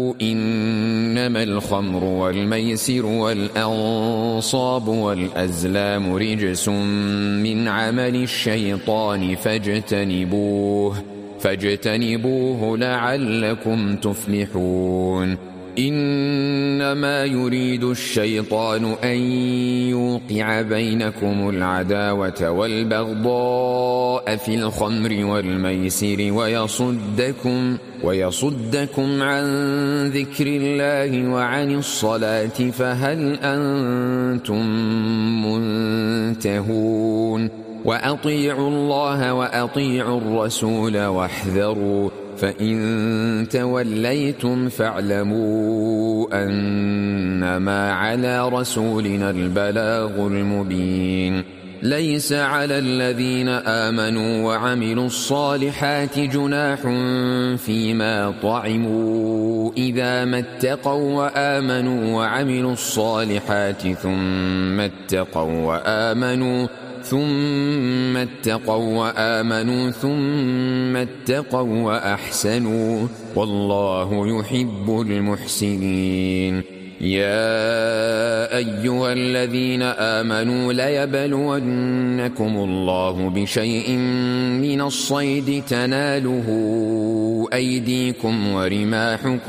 إنما الخمر والميسر والأنصاب والأزلام رجس من عمل الشيطان فاجتنبوه لعلكم تفلحون. إنما يريد الشيطان أن يوقع بينكم العداوة والبغضاء في الخمر والميسر ويصدكم عن ذكر الله وعن الصلاة فهل أنتم منتهون؟ وأطيعوا الله وأطيعوا الرسول واحذروا، فإن توليتم فاعلموا أنما على رسولنا البلاغ المبين. ليس على الذين آمنوا وعملوا الصالحات جناح فيما طعموا إذا ما اتقوا وآمنوا وعملوا الصالحات ثم اتقوا وأحسنوا والله يحب المحسنين. يا أيها الذين آمنوا ليبلونكم الله بشيء من الصيد تناله أيديكم ورماحكم